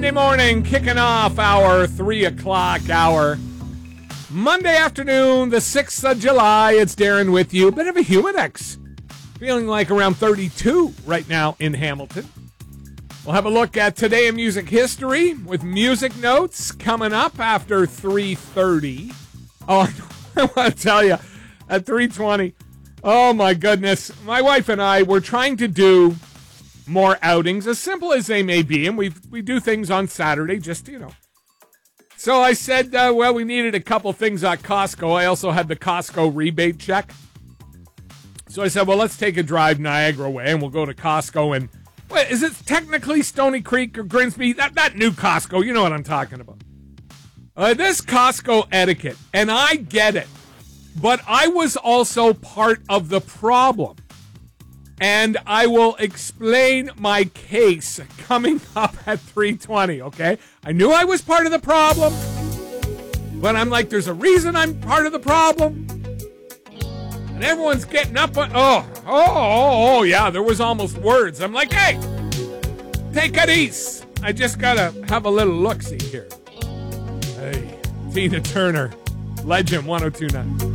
Monday morning, kicking off our 3 o'clock hour. Monday afternoon, the 6th of July. It's Darren with you. Bit of a Humidex. Feeling like around 32 right now in Hamilton. We'll have a look at today in music history with music notes coming up after 3:30. Oh, I want to tell you, at 3:20, oh my goodness. My wife and I were trying to do more outings, as simple as they may be, and we do things on Saturday, just, So I said, well, we needed a couple things at Costco. I also had the Costco rebate check. So I said, well, let's take a drive Niagara way, and we'll go to Costco. And wait, is it technically Stony Creek or Grimsby? That new Costco, you know what I'm talking about. This Costco etiquette, and I get it, but I was also part of the problem. And I will explain my case coming up at 3:20, okay? I knew I was part of the problem, but I'm like, there's a reason I'm part of the problem. And everyone's getting up on, yeah, there was almost words. I'm like, hey, take it easy. I just got to have a little look-see here. Hey, Tina Turner, Legend 102.9.